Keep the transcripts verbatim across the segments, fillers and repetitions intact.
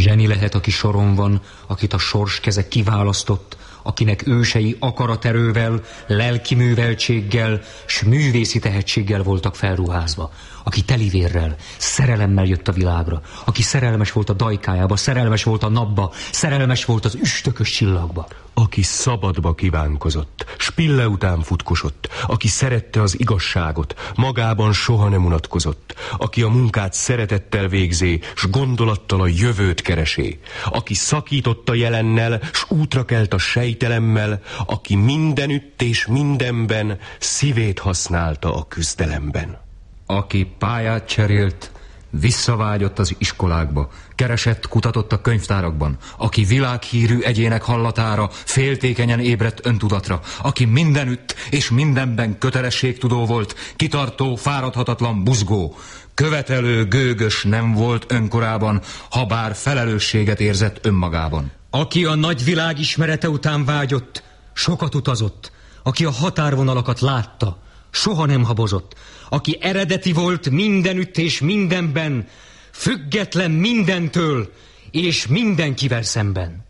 Zseni lehet, aki soron van, akit a sors keze kiválasztott, akinek ősei akaraterővel, lelki műveltséggel, s művészi tehetséggel voltak felruházva, aki telivérrel, szerelemmel jött a világra, aki szerelmes volt a dajkájába, szerelmes volt a napba, szerelmes volt az üstökös csillagba. Aki szabadba kívánkozott, spille után futkosott, aki szerette az igazságot, magában soha nem unatkozott, aki a munkát szeretettel végzé, s gondolattal a jövőt keresé, aki szakította jelennel, s útra kelt a sejtelemmel, aki mindenütt és mindenben szívét használta a küzdelemben. Aki pályát cserélt, visszavágyott az iskolákba, keresett, kutatott a könyvtárakban, aki világhírű egyének hallatára féltékenyen ébredt öntudatra, aki mindenütt és mindenben kötelességtudó volt, kitartó, fáradhatatlan, buzgó, követelő, gőgös nem volt önkorában, ha bár felelősséget érzett önmagában. Aki a nagy világ ismerete után vágyott, sokat utazott, aki a határvonalakat látta, soha nem habozott, aki eredeti volt mindenütt és mindenben, független mindentől és mindenkivel szemben.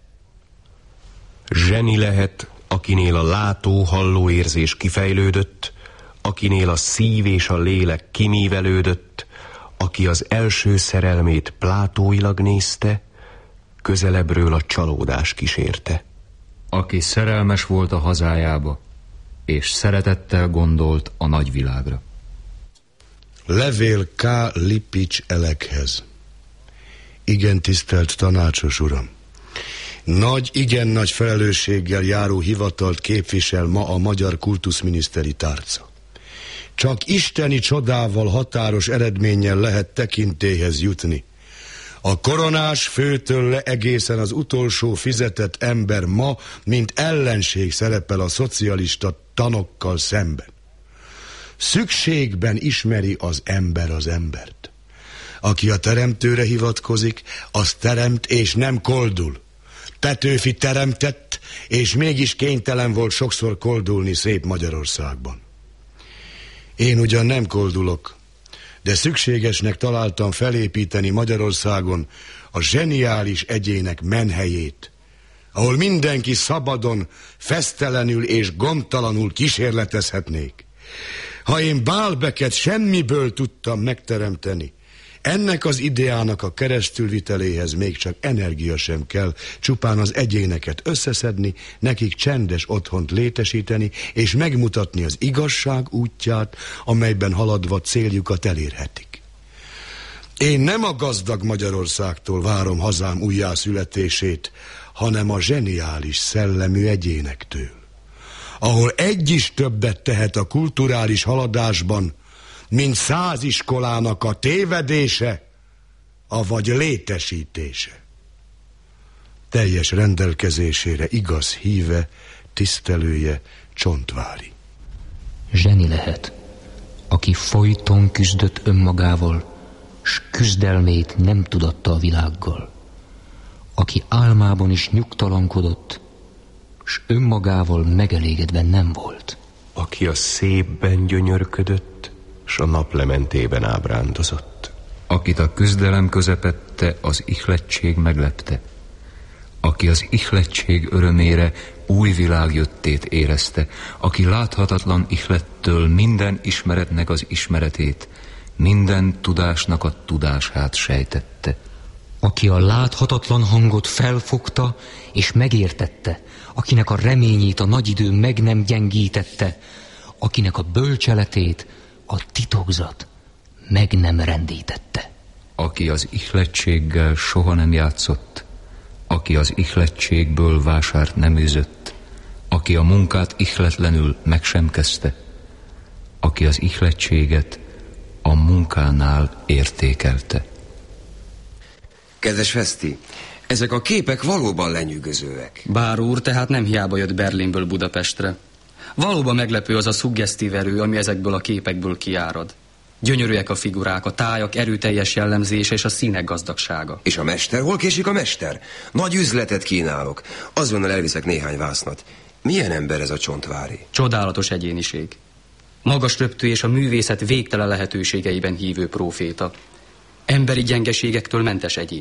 Zseni lehet, akinél a látó-halló érzés kifejlődött, akinél a szív és a lélek kimívelődött, aki az első szerelmét plátóilag nézte, közelebbről a csalódás kísérte. Aki szerelmes volt a hazájába, és szeretettel gondolt a nagyvilágra. Levél K. Lippics Elekhez. Igen, tisztelt tanácsos uram! Nagy, igen nagy felelősséggel járó hivatalt képvisel ma a magyar kultuszminiszteri tárca. Csak isteni csodával, határos eredménnyel lehet tekintélyhez jutni. A koronás főtől le egészen az utolsó fizetett ember ma, mint ellenség szerepel a szocialista tanokkal szemben. Szükségben ismeri az ember az embert. Aki a teremtőre hivatkozik, az teremt és nem koldul. Petőfi teremtett, és mégis kénytelen volt sokszor koldulni szép Magyarországban. Én ugyan nem koldulok, de szükségesnek találtam felépíteni Magyarországon a zseniális egyének menhelyét, ahol mindenki szabadon, fesztelenül és gondtalanul kísérletezhetnék. Ha én Bálbeket semmiből tudtam megteremteni, ennek az ideának a keresztülviteléhez még csak energia sem kell, csupán az egyéneket összeszedni, nekik csendes otthont létesíteni, és megmutatni az igazság útját, amelyben haladva céljukat elérhetik. Én nem a gazdag Magyarországtól várom hazám újjászületését, hanem a zseniális szellemű egyénektől, ahol egy is többet tehet a kulturális haladásban, mint száz iskolának a tévedése, avagy létesítése. Teljes rendelkezésére igaz híve, tisztelője Csontváry. Zseni lehet, aki folyton küzdött önmagával, s küzdelmét nem tudatta a világgal. Aki álmában is nyugtalankodott, s önmagával megelégedve nem volt. Aki a szépben gyönyörködött, s a naplementében ábrándozott. Akit a küzdelem közepette az ihlettség meglepte. Aki az ihlettség örömére új világ jöttét érezte. Aki láthatatlan ihlettől minden ismeretnek az ismeretét, minden tudásnak a tudását sejtette. Aki a láthatatlan hangot felfogta és megértette, akinek a reményét a nagy idő meg nem gyengítette, akinek a bölcseletét a titokzat meg nem rendítette. Aki az ihlettséggel soha nem játszott, aki az ihlettségből vásárt nem űzött, aki a munkát ihletlenül meg sem kezdte, aki az ihlettséget a munkánál értékelte. Kedves Feszti, ezek a képek valóban lenyűgözőek. Bár úr, tehát nem hiába jött Berlinből Budapestre. Valóban meglepő az a szuggesztív erő, ami ezekből a képekből kiárad. Gyönyörűek a figurák, a tájak erőteljes jellemzése és a színek gazdagsága. És a mester? Hol késik a mester? Nagy üzletet kínálok. Azonnal elviszek néhány vásznat. Milyen ember ez a Csontváry? Csodálatos egyéniség. Magas röptű és a művészet végtelen lehetőségeiben hívő próféta. Emberi gyengeségektől mentes egyén.